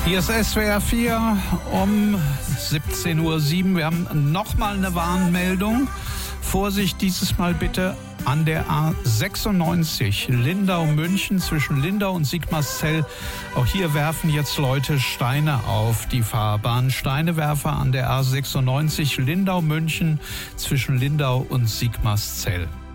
Hier ist SWR 4 um 17:07 Uhr. Wir haben nochmal eine Warnmeldung. Vorsicht, dieses Mal bitte an der A96 Lindau-München zwischen Lindau und Sigmaringen. Auch hier werfen jetzt Leute Steine auf die Fahrbahn. Steinewerfer an der A96 Lindau-München zwischen Lindau und Sigmaringen.